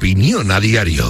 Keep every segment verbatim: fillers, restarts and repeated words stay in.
Opinión a diario.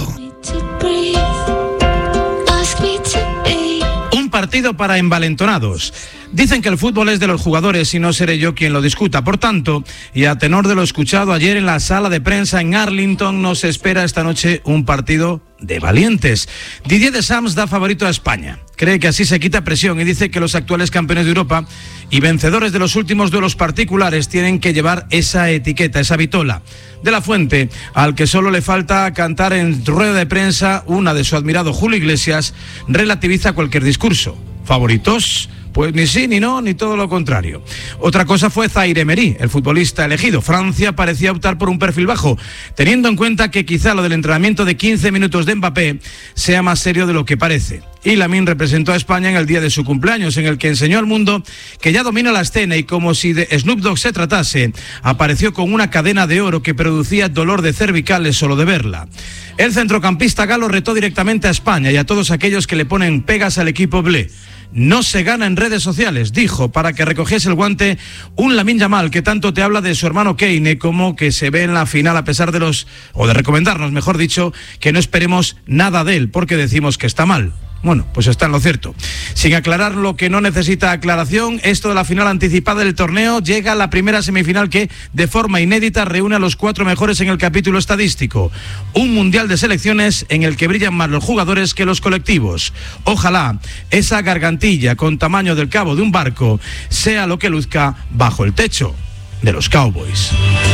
Un partido para envalentonados. Dicen que el fútbol es de los jugadores y no seré yo quien lo discuta. Por tanto, y a tenor de lo escuchado ayer en la sala de prensa en Arlington, nos espera esta noche un partido de valientes. Didier Deschamps da favorito a España. Cree que así se quita presión y dice que los actuales campeones de Europa y vencedores de los últimos duelos particulares tienen que llevar esa etiqueta, esa vitola. De la Fuente, al que solo le falta cantar en rueda de prensa una de su admirado Julio Iglesias, relativiza cualquier discurso. ¿Favoritos? Pues ni sí, ni no, ni todo lo contrario. Otra cosa fue Zaïre Emery, el futbolista elegido. Francia parecía optar por un perfil bajo, teniendo en cuenta que quizá lo del entrenamiento de quince minutos de Mbappé sea más serio de lo que parece. Y Lamine representó a España en el día de su cumpleaños, en el que enseñó al mundo que ya domina la escena y, como si de Snoop Dogg se tratase, apareció con una cadena de oro que producía dolor de cervicales solo de verla. El centrocampista galo retó directamente a España y a todos aquellos que le ponen pegas al equipo blé. No se gana en redes sociales, dijo, para que recogiese el guante un Lamine Yamal que tanto te habla de su hermano Kane como que se ve en la final, a pesar de los, o de recomendarnos, mejor dicho, que no esperemos nada de él porque decimos que está mal. Bueno, pues está en lo cierto. Sin aclarar lo que no necesita aclaración, esto de la final anticipada del torneo llega a la primera semifinal que, de forma inédita, reúne a los cuatro mejores en el capítulo estadístico. Un mundial de selecciones en el que brillan más los jugadores que los colectivos. Ojalá esa gargantilla con tamaño del cabo de un barco sea lo que luzca bajo el techo de los Cowboys.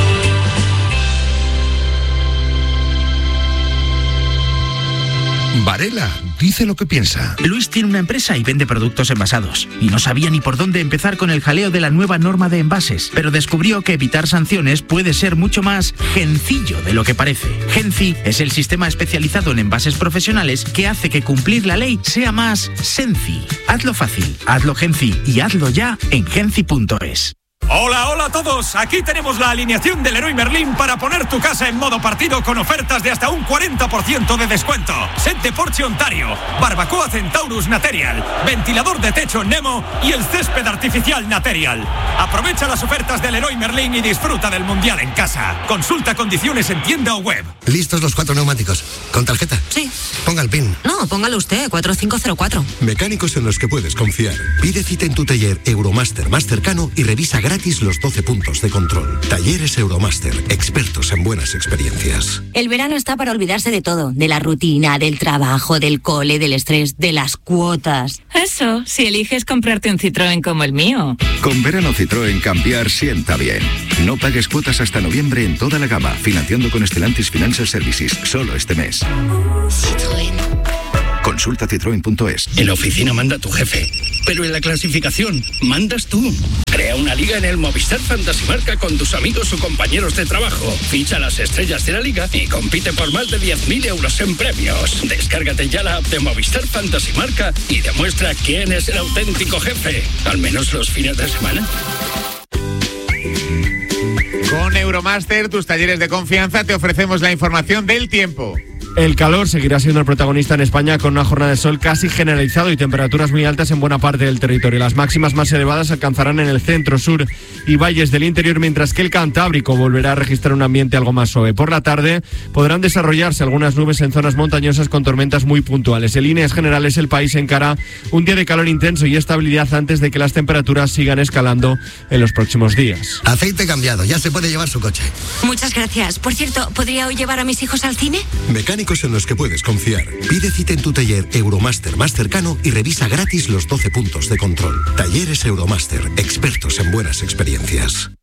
Varela dice lo que piensa. Luis tiene una empresa y vende productos envasados. Y no sabía ni por dónde empezar con el jaleo de la nueva norma de envases. Pero descubrió que evitar sanciones puede ser mucho más gencillo de lo que parece. Genci es el sistema especializado en envases profesionales que hace que cumplir la ley sea más senci. Hazlo fácil, hazlo Genci y hazlo ya en genci punto es. Hola, hola a todos. Aquí tenemos la alineación del Leroy Merlin para poner tu casa en modo partido con ofertas de hasta un cuarenta por ciento de descuento. Set de Porsche Ontario, barbacoa Centaurus Material, ventilador de techo Nemo y el césped artificial Material. Aprovecha las ofertas del Leroy Merlin y disfruta del Mundial en casa. Consulta condiciones en tienda o web. ¿Listos los cuatro neumáticos? ¿Con tarjeta? Sí. Ponga el PIN. No, póngalo usted, cuatro cinco cero cuatro. Mecánicos en los que puedes confiar. Pide cita en tu taller Euromaster más cercano y revisa gratis los doce puntos de control. Talleres Euromaster, expertos en buenas experiencias. El verano está para olvidarse de todo, de la rutina, del trabajo, del cole, del estrés, de las cuotas. Eso, si eliges comprarte un Citroën como el mío. Con verano Citroën cambiar sienta bien. No pagues cuotas hasta noviembre en toda la gama, financiando con Stellantis Financial Services, solo este mes. Citroën. Consulta citroen punto es. En la oficina manda tu jefe, pero en la clasificación mandas tú. Crea una liga en el Movistar Fantasy Marca con tus amigos o compañeros de trabajo. Ficha las estrellas de la liga y compite por más de diez mil euros en premios. Descárgate ya la app de Movistar Fantasy Marca y demuestra quién es el auténtico jefe, al menos los fines de semana. Con Euromaster, tus talleres de confianza, te ofrecemos la información del tiempo. El calor seguirá siendo el protagonista en España, con una jornada de sol casi generalizado y temperaturas muy altas en buena parte del territorio. Las máximas más elevadas alcanzarán en el centro, sur y valles del interior, mientras que el Cantábrico volverá a registrar un ambiente algo más suave. Por la tarde podrán desarrollarse algunas nubes en zonas montañosas con tormentas muy puntuales. En líneas generales, el país encara un día de calor intenso y estabilidad antes de que las temperaturas sigan escalando en los próximos días. Aceite cambiado, ya se puede llevar su coche. Muchas gracias. Por cierto, ¿podría hoy llevar a mis hijos al cine? Mecánicos en los que puedes confiar. Pide cita en tu taller Euromaster más cercano y revisa gratis los doce puntos de control. Talleres Euromaster, expertos en buenas experiencias.